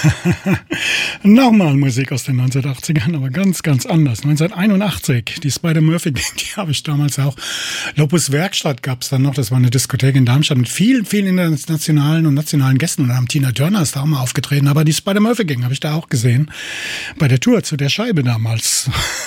Nochmal Musik aus den 1980ern, aber ganz, ganz anders. 1981, die Spider-Murphy Gang, die habe ich damals auch. Lopus Werkstatt gab es dann noch, das war eine Diskothek in Darmstadt mit vielen, vielen internationalen und nationalen Gästen. Und da haben Tina Turner ist da auch mal aufgetreten, aber die Spider-Murphy Gang habe ich da auch gesehen. Bei der Tour zu der Scheibe damals.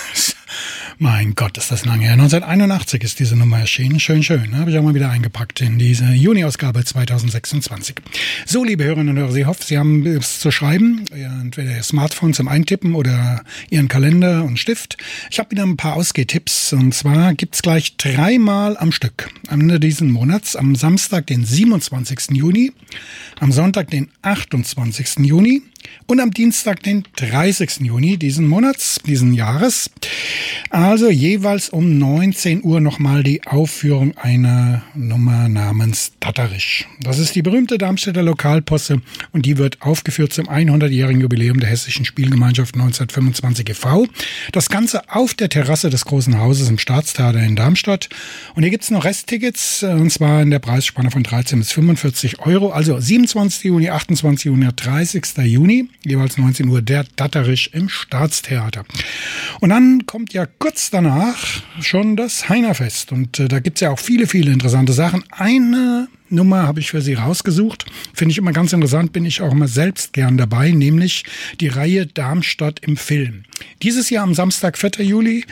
Mein Gott, ist das lange her. 1981 ist diese Nummer erschienen. Schön, schön. Habe ich auch mal wieder eingepackt in diese Juni-Ausgabe 2026. So, liebe Hörerinnen und Hörer, ich hoffe, Sie haben es zu schreiben. Entweder Ihr Smartphone zum Eintippen oder Ihren Kalender und Stift. Ich habe wieder ein paar Ausgehtipps. Und zwar gibt's gleich 3-mal am Stück am Ende dieses Monats. Am Samstag, den 27. Juni. Am Sonntag, den 28. Juni. Und am Dienstag, den 30. Juni diesen Monats, diesen Jahres. Also jeweils um 19 Uhr nochmal die Aufführung einer Nummer namens Tatterisch. Das ist die berühmte Darmstädter Lokalposse und die wird aufgeführt zum 100-jährigen Jubiläum der Hessischen Spielgemeinschaft 1925 e.V. Das Ganze auf der Terrasse des Großen Hauses im Staatstheater in Darmstadt. Und hier gibt's noch Resttickets, und zwar in der Preisspanne von 13 bis 45 Euro. Also 27. Juni, 28. Juni, 30. Juni, jeweils 19 Uhr, der Tatterisch im Staatstheater. Und dann kommt ja kurz danach schon das Heinerfest. Und da gibt's ja auch viele, viele interessante Sachen. Eine Nummer habe ich für Sie rausgesucht. Finde ich immer ganz interessant, bin ich auch immer selbst gern dabei, nämlich die Reihe Darmstadt im Film. Dieses Jahr am Samstag, 4. Juli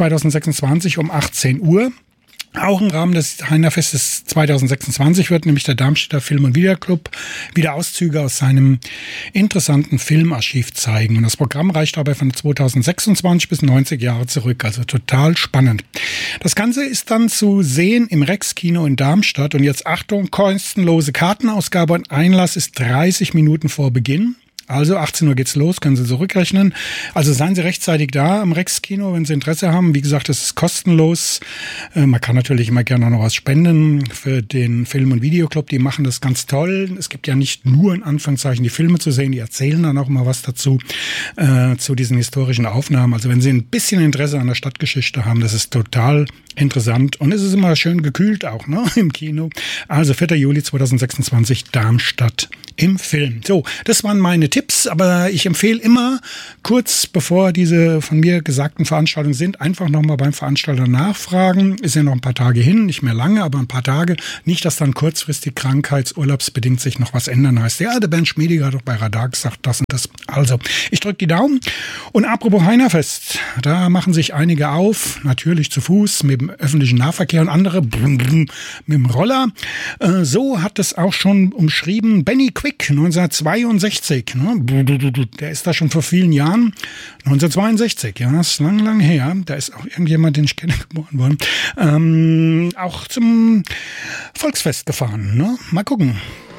2026 um 18 Uhr. Auch im Rahmen des Heinerfestes 2026 wird nämlich der Darmstädter Film- und Videoclub wieder Auszüge aus seinem interessanten Filmarchiv zeigen. Und das Programm reicht dabei von 2026 bis 90 Jahre zurück. Also total spannend. Das Ganze ist dann zu sehen im Rex-Kino in Darmstadt. Und jetzt Achtung, kostenlose Kartenausgabe und Einlass ist 30 Minuten vor Beginn. Also 18 Uhr geht's los, können Sie zurückrechnen. Also seien Sie rechtzeitig da am Rex-Kino, wenn Sie Interesse haben. Wie gesagt, es ist kostenlos. Man kann natürlich immer gerne noch was spenden für den Film- und Videoclub. Die machen das ganz toll. Es gibt ja nicht nur in Anführungszeichen die Filme zu sehen, die erzählen dann auch mal was dazu, zu diesen historischen Aufnahmen. Also wenn Sie ein bisschen Interesse an der Stadtgeschichte haben, das ist total interessant. Und es ist immer schön gekühlt auch, ne, im Kino. Also 4. Juli 2026, Darmstadt im Film. So, das waren meine Tipps, aber ich empfehle immer, kurz bevor diese von mir gesagten Veranstaltungen sind, einfach nochmal beim Veranstalter nachfragen. Ist ja noch ein paar Tage hin, nicht mehr lange, aber ein paar Tage. Nicht, dass dann kurzfristig krankheitsurlaubsbedingt sich noch was ändern heißt. Ja, der Bernd Schmiediger hat doch bei Radar gesagt, das und das. Also, ich drücke die Daumen. Und apropos Heinerfest, da machen sich einige auf, natürlich zu Fuß, mit dem öffentlichen Nahverkehr und andere mit dem Roller. So hat es auch schon umschrieben Benny Quick, 1962. Ne? Der ist da schon vor vielen Jahren, 1962, ja, das ist lang, lang her. Da ist auch irgendjemand, den ich kenne, geboren worden. Auch zum Volksfest gefahren. Ne? Mal gucken.